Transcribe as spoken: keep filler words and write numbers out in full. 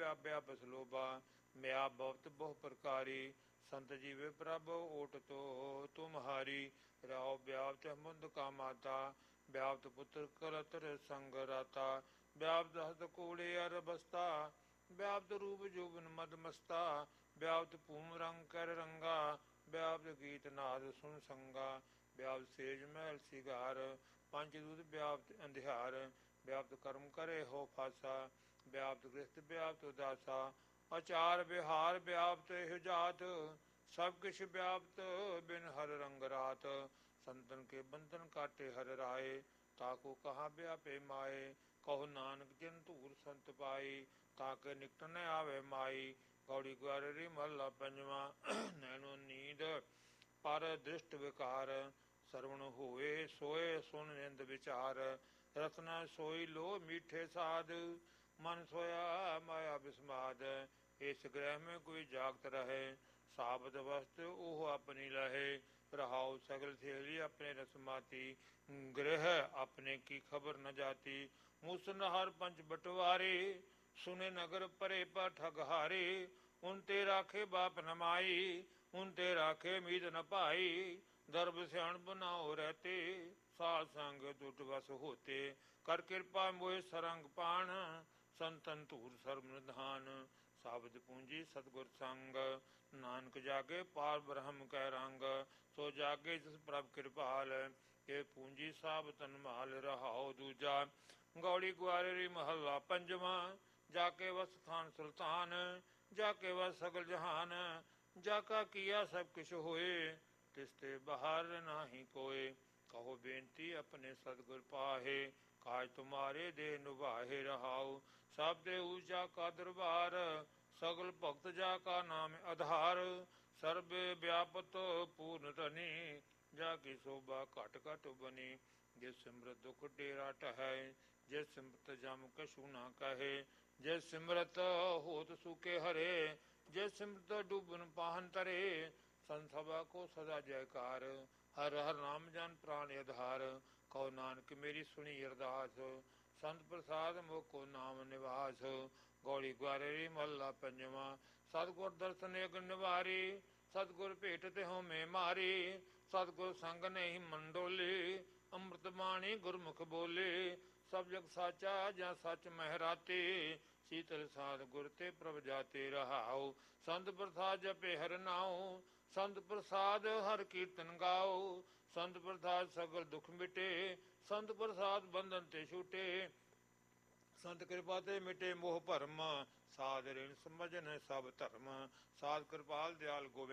व्याप्या बसलोबा, म्या बहुत बहु प्रकारी, संत जीवे प्रभ ओट तो तुम्हारी। राव व्याप्त मुंद का माता, व्याप्त पुत्र करतर संग राता, व्याप्त हस्त कोड़े अर बस्ता, व्याप्त रूप जोबन मद मस्ता, व्याप्त पूम रंग कर रंगा, व्याप्त गीत नाद सुन संगा, व्याप्त सेज महल सिगार, पंचदूत व्याप्त अंधियार, व्याप्त कर्म करे हो फासा, व्याप्त गृहस्थ व्याप्त उदासा, आचार विहार व्याप्त जात, सब किछ व्याप्त बिन हर रंग रात, संतन के बंधन काटे हर राय, ताको कहाँ व्यापे माए, कहो नानक जिन तूर संत पाई, ताके निकट न आवे माई। गौड़ी ग्वाररी महला पंजवा। नैनो नींद पर दृष्ट विकार, श्रवण होए सोए सुन निंद विचार, रत्न सोई लो मीठे साध, मन सोया माया विस्माद, इस ग्रह में कोई जागत रहे, साबत वस्तु ओह अपनी लहे, रहाओ सगल थेली अपने रसमाती, ग्रह अपने की खबर न जाती, मूसनहार पंच बटवारे, सुने नगर परे पर ठगहारे, उनते राखे बाप नमाई, उनते राखे मीद न पाई, दर्भ स्याण बनाओ रहते, साध संग दुट वस होते, कर कृपा मोहि सरंग पाण, संतन धूर सर्व निधान, साबत पूंजी सतगुर संग, नानक जागे पार ब्रह्म कै रंग, सो जागे जिस प्रभ कृपाल, ये पूंजी साबतन माल रहाओ दूजा। गौड़ी ग्वाररी महला पंजवा। जाके वस खान सुल्तान, जाके वस सगल जहान, जाका किया सब किछ होए, तिसते बहार नाही कोय, कहो बेनती अपने सतगुर पाहे, काज तुम्हारे दे नुभाहे रहाओ, सब दे ऊंचा का दरबार, सगल भक्त जा का नाम आधार, सर्व व्यापत पूर्ण धनी, जाकी शोभा घट घट बनी, जिस सिमरत दुख डेरा टहै, जिस सिमरत जम कछु ना कहे, जिस सिमरत होत सुखे हरे, जिस सिमरत डूबन पाहन तरे, संसभा को सदा जयकार, हर हर नाम जन प्राण आधार, कहो नानक मेरी सुनी अरदास, संत प्रसाद मोको नाम निवास। गौड़ी ग्वाररी महला पंजवा। सतगुर दर्शन एक निवारी, सतगुर भेट तिहों में मारी, सतगुर संग नहीं मंडोले, अमृत बाणी गुरमुख बोले, सब जग साचा जा सच महराते, शीतल साध गुर ते प्रभ जाते रहाओ, संत प्रसाद जपे हर नाओ, संत प्रसाद हर कीर्तन गाओ, संत प्रसाद सगल दुख मिटे, संत प्रसाद बंधन ते छूटे, संत कृपा ते मिटे मोह भरम, साध ऋण समझन सब धर्म, साध कृपाल दयाल गोविंद